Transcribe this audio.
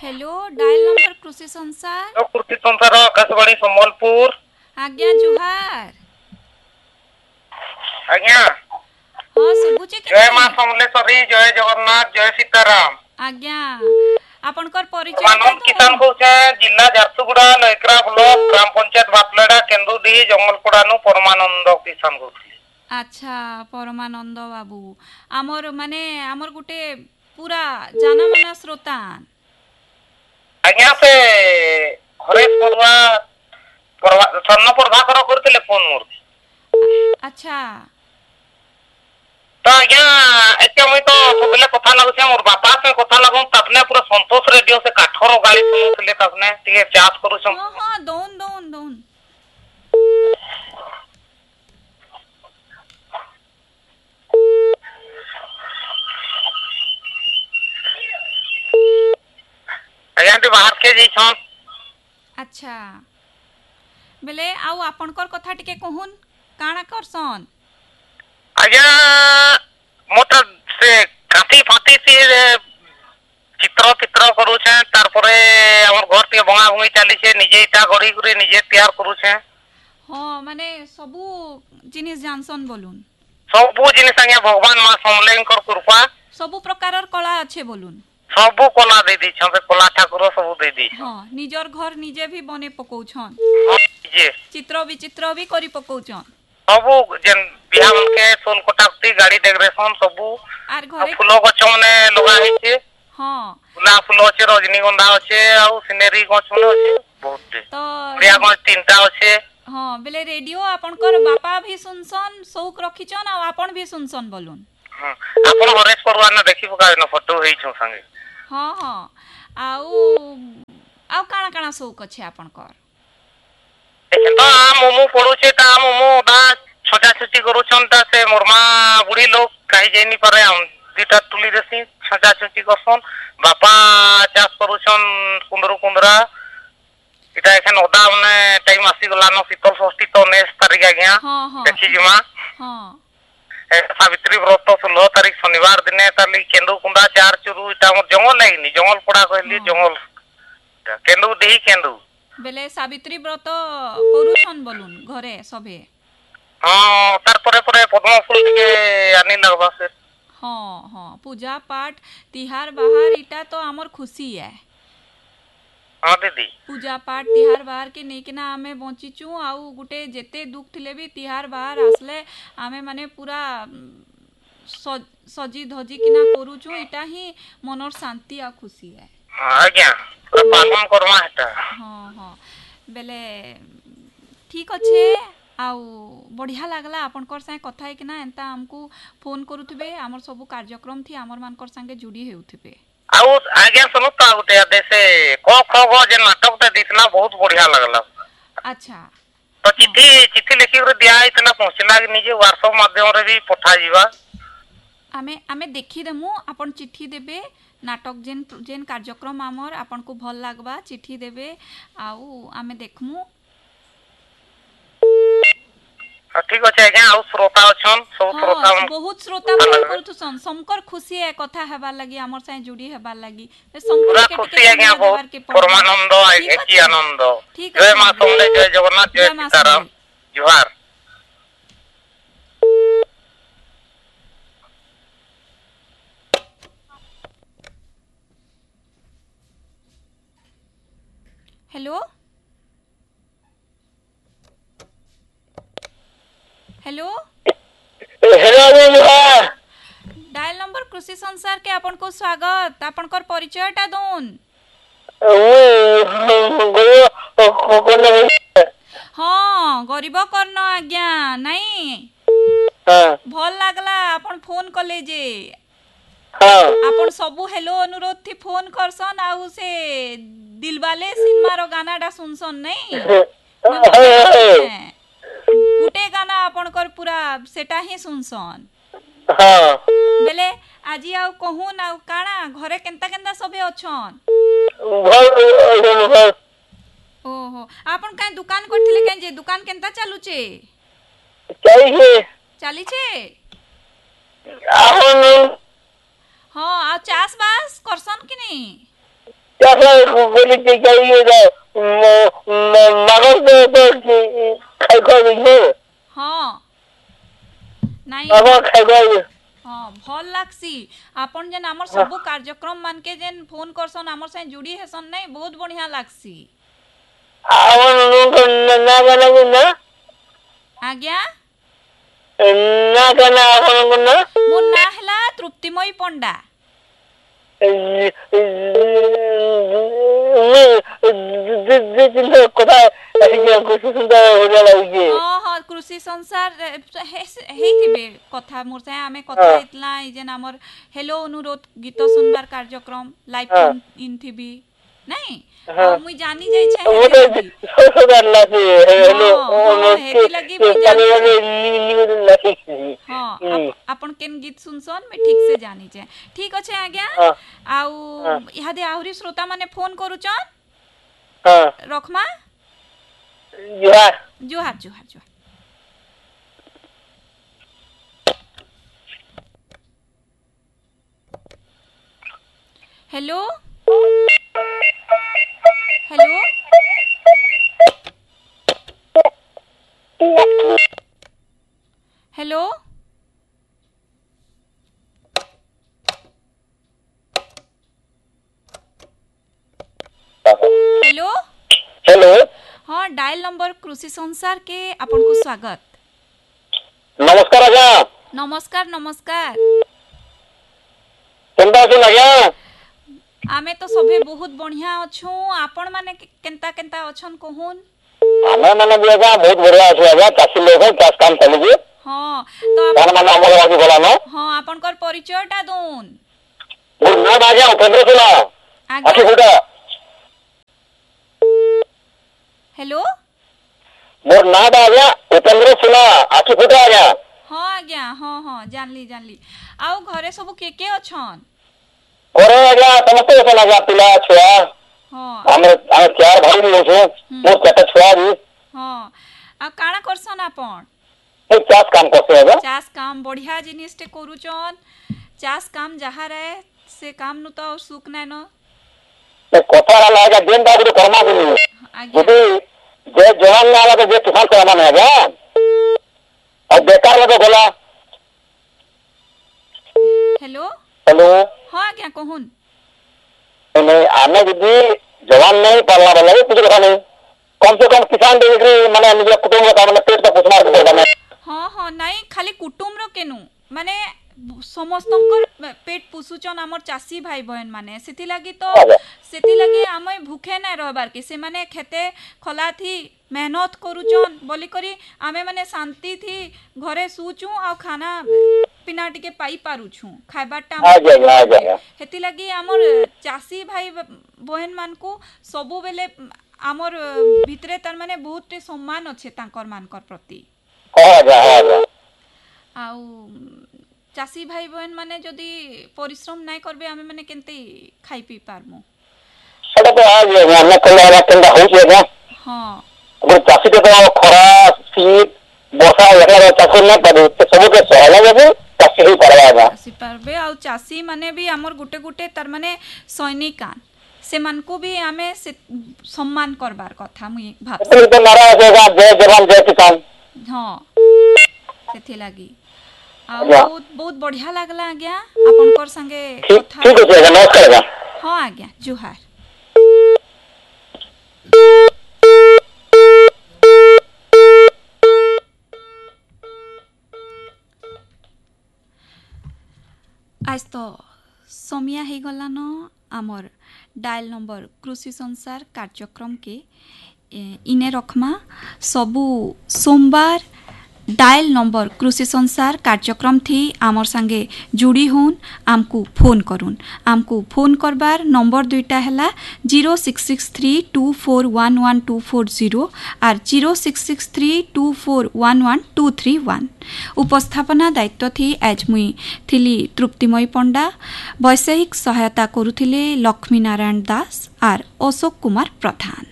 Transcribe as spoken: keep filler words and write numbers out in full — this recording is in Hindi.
हेलो डायल नंबर कृषि संसार कृषि संसार आकाशवाणी संबलपुर। आज्ञा जुहार। आज्ञा हाँ शुभुचे कि जय मां नहीं? समलेश्वरी, जय जगन्नाथ, जय सीताराम। आज्ञा आपनकर परिचय परमानंद किसान कौचे जिला झारसुगुड़ा लयकरा ब्लॉक ग्राम पंचायत भातलड़ा केन्दुदी जंगलपड़ानु परमानंद किसान कौचे। अच्छा परमानंद बाबू आमर माने आमर गुटे पूरा जाना माना श्रोता। आज्ञा से हरेश बरुआ स्वर्ण प्रभाकर करथिले फोन मोर। अच्छा तो आज्ञा एते मुई तो सबले कथा लागुछे मोर बापा से कथा लागो तपने पूरा संतोष रेडियो से काठरो गाड़ी सुनुथिले तपने टिके चास करूछम। हाँ हाँ दोन दोन दोन आज्ञा टी बाहर के जी छन। अच्छा बेले आउ आपनकर कथा टिके कहून काना करसन। आज्ञा मोटा से काठी फाटी से चित्र चित्र करूछे तार परे हमर घर के बंगा भूमि चली छे निजे इटा गड़ी करे निजे तैयार करूछे। हाँ माने सबू जिनिस जानसन बोलून सबू जिनिस आज्ञा भगवान मां समलेंकर कृपा सबू प्रकारर कला अच्छे बोलून सबू कला दे दी छन कला ठाकुर सबू दे दी। हाँ निजर घर निजे भी बने पकौछन जे चित्र विचित्र भी करी पकौछन सबू जन बिहार के सोन कोटाक्ति गाड़ी डेकोरेशन सबू आर घरे फूल गछ माने लगा हेछे। हाँ गुलाब फूल अच्छे रजनीगंधा अच्छे आउ सिनेरी गछ माने अच्छे बहुत तो बढ़िया गछ तीनटा अच्छे। हाँ बेले रेडियो आपनकर बापा भी सुनसन शौक रखिछन आ आपन भी सुनसन बोलून। आपण हरेश परवा ना देखि पका न फोटो हेइ छ संगे। हाँ हाँ आउ आउ काना काना शौक अच्छे आपनकर। देखन तो आ मोमो पड़ुछे ता मोमो दा छोटा छोटी करूछन ता से मोरमा बुढ़ी लोग काई जेनी पारे हम दिटा तुली देसी छोटा छोटी करसन बापा चाष करूछन कुंदरू कुंदरा इटा एखन ओदा मने टाइम आसी गला न शीतल षष्ठी तो नेस तारीख आ गया। हाँ हाँ देखि जिमा हाँ सावित्री व्रत सोलह तारीख शनिवार दिने ताली केंदू कुंदा चार चुरु इटा मोर जंगल लागिनी जंगल पड़ा कहली जंगल केंदू देही केंदू बेले सावित्री व्रत करूछन बोलून घरे सबे। हाँ तार परे परे पद्म फूल के आनी लगबा से। हाँ हाँ पूजा पाठ तिहार बाहर इटा तो आमर खुशी है। हाँ दीदी पूजा पाठ तिहार बाहर के नेकिना आमे बंचिचु आउ गुटे जेते दुख थिले भी तिहार बाहर आसले आमे माने पूरा सजी धजी किना करूछु इटा ही मनर शांति आ खुशी है। आज्ञा पालन करमा हेता। हाँ हाँ बेले ठीक अच्छे आउ बढ़िया लागला आपनकर संगे कथा है किना एंता हमको फोन करूथिबे हमर सब कार्यक्रम थी हमर मानकर संगे जुड़ी हेउथिबे। आउ आज्ञा सुनो ता गुटे देसे क ख ग जे नाटक ते दिखना बहुत बढ़िया लगला। अच्छा तो चिट्ठी चिट्ठी लिखि रे दिया इतना पहुंचला कि निजे व्हाट्सएप माध्यम रे भी पठा जीवा। आमे आमे देखि देमु आपन चिट्ठी देबे नाटक जेन जेन कार्यक्रम आमर आपन को भल लागबा चिट्ठी देबे आउ आमे देखमु। ठीक अछि आज्ञा आउ श्रोता अछन सब श्रोता हाँ, बहुत श्रोता फोन करथुसन समकर खुशी है कथा हेबार लागि हमर साथे जुड़ी हेबार लागि पूरा खुशी आज्ञा बहुत परमानंद एकी आनंद। जय मां समले जय जगन्नाथ जय सीताराम जोहार। Hello hello hello dial number कृषि संसार के आपन को स्वागत आपनकर परिचयटा दोन। हाँ गरीब कर्ण आज्ञा नहीं भल लागला आपन फोन कले जे आपन सबू हेलो अनुरोध थी फोन करसन आउ से दिलवाले सिनेमा रो गाना डा सुनसन नहीं गुटे गाना आपनकर पूरा सेटा ही सुनसन। हाँ बेले आजी आउ कहून आउ काना घरे केंता केंता सबे अछन। ओहो आपन काई दुकान करथिले काई जे दुकान केंता चालू छे चाली छे चाली छे। आहो हाँ आ चास बास करसन कि नहीं क्या बोली के चाहिए मगर तो खाई खाई हाँ नहीं खाई खाई हाँ भल लागसी आपन जेन हमर सब कार्यक्रम मान के जेन फोन करसन हमर से जुड़ी हेसन नहीं बहुत बढ़िया लागसी ना गाना ना आज्ञा ना गाना आपन ना मोर ना हला तृप्तिमयी पंडा कृषि संसार हेथिबे कथा मोर से आमे कथा इतला जेन हमर हेलो अनुरोध गीत सुनबार कार्यक्रम लाइव इन थिबी नहीं मुई जानी जाई छै वो तो सोसोदार लासी हेलो हेती लगी मुई जानी हां अपन केन गीत सुनसन मैं ठीक से जानी छै ठीक अछि आज्ञा आउ इहादे आहुरी श्रोता माने फोन करूचन हां रखमा जुहार जुहार जुहार जुहार hello hello hello hello hello हाँ डायल नंबर कृषि संसार के अपन को स्वागत नमस्कार आज्ञा नमस्कार नमस्कार केनता अछन आज्ञा आमे तो सभे बहुत बढ़िया अछु आपण माने केनता केनता अछन कहून आमे माने बिया बहुत बढ़िया अछु आज्ञा चासी लोग चास काम चली हां तो आपण माने हमर बाकी बोला न हां आपण कर परिचयटा दोन मोर नाम आज्ञा उपेंद्र सुना आखि फुटा हेलो मोर नाम आज्ञा उपेंद्र सुना आखि फुटा आज्ञा हां आज्ञा हां हां जानली जानली आउ घरे सब के के अछन ओरे आज्ञा समस्त अछन आज्ञा पिला छुआ हां हम हम चार भाई लोग छे मोर कटा छुआ भी हां आ काना करसन आपण ए चास काम करते आज्ञा चास काम बढ़िया जिनिस ते करूचन चास काम जहा रहे से काम नु तो सुख नै न ए कोठा लागा दिन दागु कर्मा दिनी आज्ञा जे जवान ना आला जे तूफान कर्मा नै आज्ञा और बेकार लगे बोला हेलो हेलो हां आज्ञा कहून नहीं आने दीदी जवान नहीं पालना वाला है कुछ कथा नहीं कम से कम किसान देख माने निज कुटुंब का माने पेट का पोषण करबा नहीं हां हां नहीं खाली कुटुंब रो केनु माने समस्तंकर पेट पुसुचन हमर चासी भाई बहन माने सेति लागि तो सेति लागि आमे भूखे नै रहबार के से माने खेते खला थी मेहनत करूचन बोली करी आमे माने शांति थी घरे सुचू आ खाना पिना टिके पाई पारुछु खाइबाटा आ जाय आ जाय हेति लागि हमर चासी भाई बहन मान को सबु बेले हमर भितरे तार माने बहुत सम्मान अछि तांकर मानकर प्रति आ जाय आ जाय आउ चासी भाई बहन माने जदी परिश्रम नै करबे हमें माने केनते खाई पी पारमु सेटा तो आ जाय हमने कला केनता होई छै ना हां वो चासी के तो खरा शीत बसा एकरा चासी नै पड़े तो सब के सहला जाबे चासी ही परवा ना चासी परबे आउ चासी माने भी हमर गुटे गुटे तार माने सैनिकान से मन को भी हमें सम्मान करबार कथा मुई भाब तो नाराज होगा जय जवान जय किसान हां सेथि लागि आ बहुत बहुत बढ़िया लागला आज्ञा अपन कर संगे कथा ठीक है नमस्कार आज्ञा हां आज्ञा जुहार आज तो समिया हे गला न आमर डायल नंबर कृषि संसार कार्यक्रम के इने रखमा सबु सोमवार डायल नंबर कृषि संसार कार्यक्रम थी आमर संगे जुड़ी होन आमको फोन करून आमको फोन करबार नंबर दुईटा हैला zero six six three to four one one two four zero और zero six six three to four one one two three one उपस्थापना दायित्व थी एज मुई थिली तृप्तिमयी पंडा वैषयिक सहायता करुथिले लक्ष्मी नारायण दास और अशोक कुमार प्रधान।